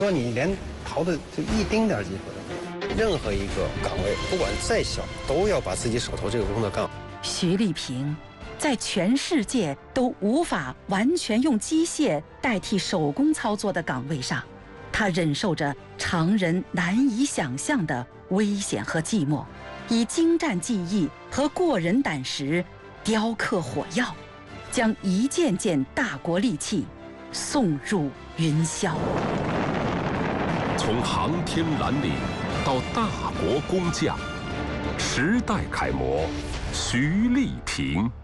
说你连逃的就一丁点机会都没有。任何一个岗位，不管再小，都要把自己手头这个工作干好。 徐丽萍在全世界都无法完全用机械代替手工操作的岗位上，她忍受着常人难以想象的危险和寂寞，以精湛技艺和过人胆识雕刻火药，将一件件大国利器送入云霄。 从航天蓝领到大国工匠，时代楷模徐丽萍。